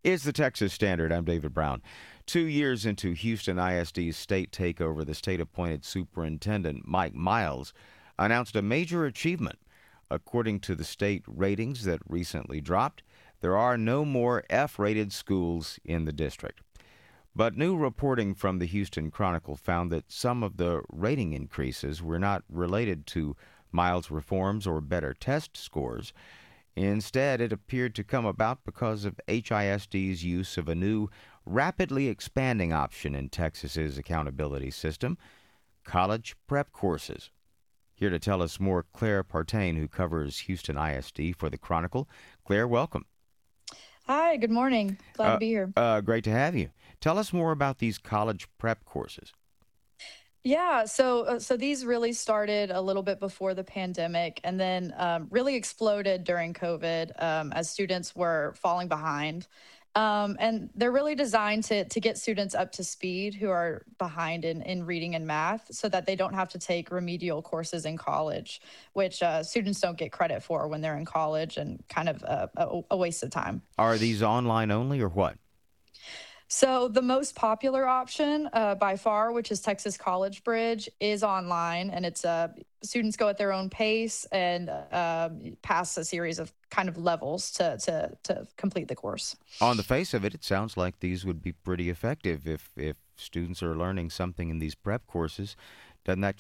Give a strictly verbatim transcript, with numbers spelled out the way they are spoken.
is the Texas Standard. I'm David Brown. Two years into Houston I S D's state takeover, the state-appointed superintendent, Mike Miles, announced a major achievement. According to the state ratings that recently dropped, there are no more F-rated schools in the district. But new reporting from the Houston Chronicle found that some of the rating increases were not related to Miles' reforms or better test scores. Instead, it appeared to come about because of H I S D's use of a new, rapidly expanding option in Texas's accountability system, college prep courses. Here to tell us more, Claire Partain, who covers Houston I S D for the Chronicle. Claire, welcome. Hi, good morning. Glad uh, to be here. Uh, great to have you. Tell us more about these college prep courses. Yeah, so uh, so these really started a little bit before the pandemic and then um, really exploded during COVID um, as students were falling behind. Um, and they're really designed to to get students up to speed who are behind in, in reading and math so that they don't have to take remedial courses in college, which uh, students don't get credit for when they're in college and kind of a, a, a waste of time. Are these online only or what? So the most popular option uh, by far, which is Texas College Bridge, is online, and it's uh, students go at their own pace and uh, pass a series of kind of levels to, to to complete the course. On the face of it, it sounds like these would be pretty effective if if students are learning something in these prep courses. Doesn't that